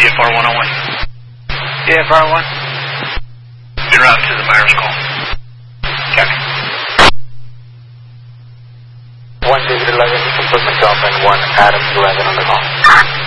VFR 101. VFR 1. En route to the Myers call. Copy. 1 David 11, confirm myself, and 1 Adams 11 on the call.